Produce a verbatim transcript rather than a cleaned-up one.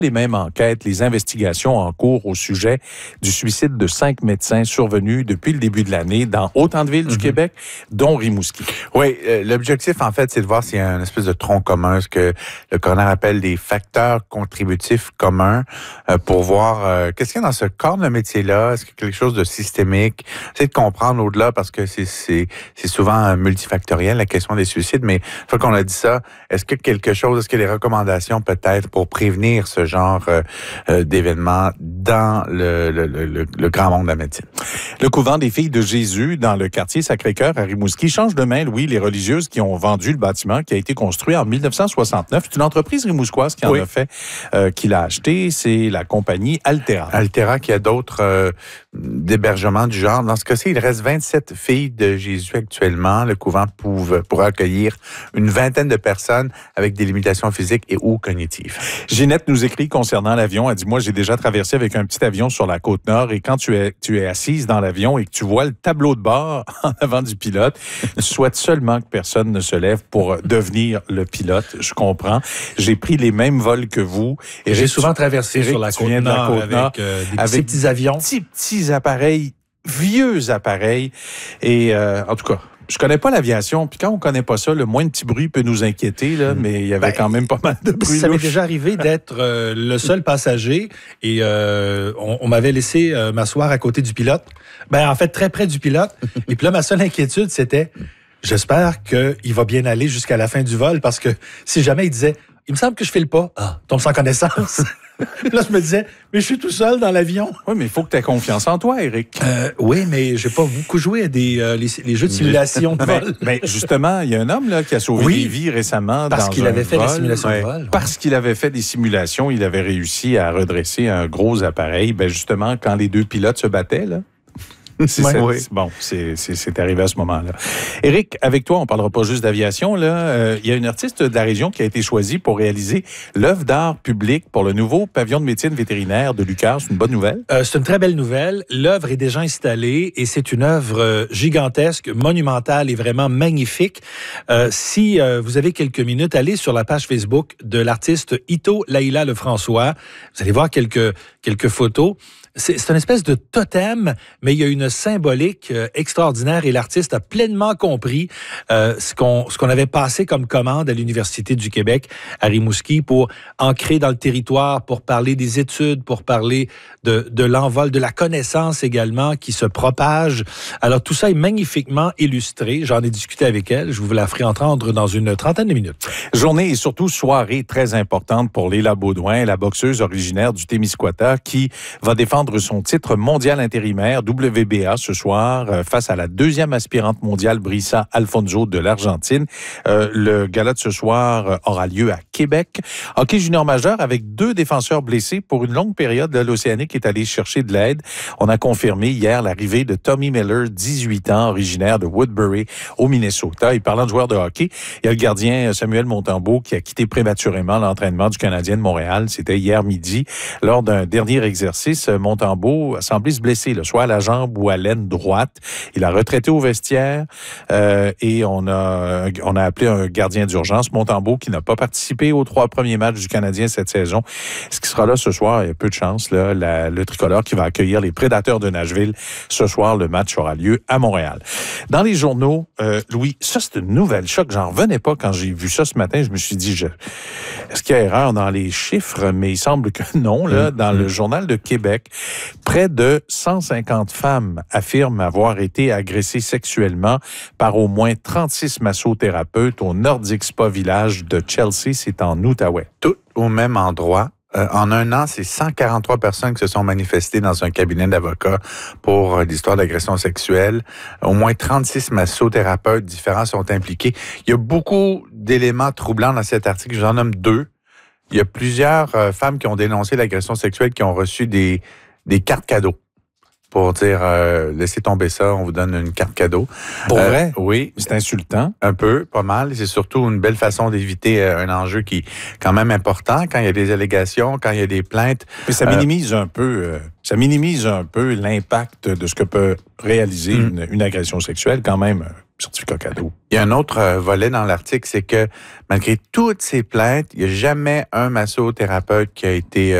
Les mêmes enquêtes, les investigations en cours au sujet du suicide de cinq médecins survenus depuis le début de l'année dans autant de villes du mm-hmm. Québec, dont Rimouski. Oui, euh, l'objectif, en fait, c'est de voir s'il y a une espèce de tronc commun, ce que le coroner appelle des facteurs contributifs communs, euh, pour voir euh, qu'est-ce qu'il y a dans ce corps de métier-là, est-ce qu'il y a quelque chose de systémique, essayer de comprendre au-delà, parce que c'est, c'est, c'est souvent multifactoriel, la question des suicides, mais une fois qu'on a dit ça, est-ce que quelque chose, est-ce qu'il y a des recommandations peut-être pour prévenir ce genre euh, euh, d'événements dans le, le, le, le grand monde de la médecine. Le couvent des Filles de Jésus dans le quartier Sacré-Cœur à Rimouski change de main, Louis. Les religieuses qui ont vendu le bâtiment qui a été construit en dix-neuf cent soixante-neuf. C'est une entreprise rimousquoise qui en oui. a fait, euh, qui l'a acheté. C'est la compagnie Altera. Altera qui a d'autres euh, d'hébergements du genre. Dans ce cas-ci, il reste vingt-sept Filles de Jésus actuellement. Le couvent pourrait, pourrait accueillir une vingtaine de personnes avec des limitations physiques et ou cognitives. Ginette nous écrit concernant l'avion. Elle dit, moi, j'ai déjà traversé avec un petit avion sur la Côte-Nord et quand tu es, tu es assise dans l'avion et que tu vois le tableau de bord en avant du pilote, tu souhaites seulement que personne ne se lève pour devenir le pilote. Je comprends. J'ai pris les mêmes vols que vous. Et j'ai souvent traversé Éric, sur la Côte-Nord avec euh, des avec petits avions. Petits, petits appareils, vieux appareils. Et euh, en tout cas, je connais pas l'aviation, puis quand on connaît pas ça, le moins de petit bruit peut nous inquiéter, là, mais il y avait ben, quand même pas mal de bruit. Ça m'est déjà arrivé d'être euh, le seul passager et euh, on, on m'avait laissé euh, m'asseoir à côté du pilote. Ben en fait, très près du pilote. Et puis là, ma seule inquiétude, c'était, j'espère qu'il va bien aller jusqu'à la fin du vol, parce que si jamais il disait, il me semble que je file pas, ah, tombe sans connaissance. Là, je me disais, mais je suis tout seul dans l'avion. Oui, mais il faut que tu aies confiance en toi, Éric. Euh, oui, mais j'ai pas beaucoup joué à des, euh, les, les jeux de simulation de vol. Mais, mais justement, il y a un homme là, qui a sauvé oui, des vies récemment. Parce dans qu'il un avait fait vol. des simulations ouais. de vol. Parce qu'il avait fait des simulations, il avait réussi à redresser un gros appareil. Ben justement, quand les deux pilotes se battaient, là. C'est ouais, oui. Bon, c'est, c'est, c'est arrivé à ce moment-là. Éric, avec toi, on ne parlera pas juste d'aviation. Là, euh, il y a une artiste de la région qui a été choisie pour réaliser l'œuvre d'art public pour le nouveau pavillon de médecine vétérinaire de Lucar. C'est une bonne nouvelle? Euh, c'est une très belle nouvelle. L'œuvre est déjà installée et c'est une œuvre gigantesque, monumentale et vraiment magnifique. Euh, si euh, vous avez quelques minutes, allez sur la page Facebook de l'artiste Ito Laïla Lefrançois. Vous allez voir quelques, quelques photos. C'est, c'est une espèce de totem, mais il y a une symbolique euh, extraordinaire et l'artiste a pleinement compris euh, ce qu'on ce qu'on avait passé comme commande à l'Université du Québec à Rimouski pour ancrer dans le territoire, pour parler des études, pour parler de, de l'envol, de la connaissance également qui se propage. Alors tout ça est magnifiquement illustré. J'en ai discuté avec elle. Je vous la ferai entendre dans une trentaine de minutes. Journée et surtout soirée très importante pour Léla Baudouin, la boxeuse originaire du Témiscouata qui va défendre son titre mondial intérimaire W B A ce soir euh, face à la deuxième aspirante mondiale Brisa Alfonso de l'Argentine. Euh, le gala de ce soir euh, aura lieu à Québec. Hockey junior majeur avec deux défenseurs blessés pour une longue période. Là, l'Océanique est allé chercher de l'aide. On a confirmé hier l'arrivée de Tommy Miller, dix-huit ans, originaire de Woodbury au Minnesota. Et parlant de joueurs de hockey, il y a le gardien Samuel Montembeault qui a quitté prématurément l'entraînement du Canadien de Montréal. C'était hier midi. Lors d'un dernier exercice, Montembeault a semblé se blesser, là, soit à la jambe ou à l'aine droite. Il a retraité au vestiaire euh, et on a, on a appelé un gardien d'urgence, Montembeault, qui n'a pas participé aux trois premiers matchs du Canadien cette saison. Ce qui sera là ce soir, il y a peu de chance, là, la, le tricolore qui va accueillir les Prédateurs de Nashville. Ce soir, le match aura lieu à Montréal. Dans les journaux, euh, Louis, ça c'est une nouvelle choc. J'en revenais pas quand j'ai vu ça ce matin. Je me suis dit, je, est-ce qu'il y a erreur dans les chiffres? Mais il semble que non. Là, dans le Journal de Québec, près de cent cinquante femmes affirment avoir été agressées sexuellement par au moins trente-six massothérapeutes au Nordic Spa Village de Chelsea. C'est en Outaouais. Tout au même endroit. Euh, en un an, c'est cent quarante-trois personnes qui se sont manifestées dans un cabinet d'avocats pour euh, l'histoire d'agression sexuelle. Au moins trente-six massothérapeutes différents sont impliqués. Il y a beaucoup d'éléments troublants dans cet article. J'en nomme deux. Il y a plusieurs euh, femmes qui ont dénoncé l'agression sexuelle qui ont reçu des, des cartes cadeaux. Pour dire, euh, laissez tomber ça, on vous donne une carte cadeau. Pour euh, vrai? Oui. C'est insultant. Un peu, pas mal. C'est surtout une belle façon d'éviter euh, un enjeu qui est quand même important quand il y a des allégations, quand il y a des plaintes. Mais ça minimise euh, un peu, euh, ça minimise un peu l'impact de ce que peut réaliser mm. une, une agression sexuelle quand même. certificat cadeau. Il y a un autre euh, volet dans l'article, c'est que malgré toutes ces plaintes, il n'y a jamais un massothérapeute qui a été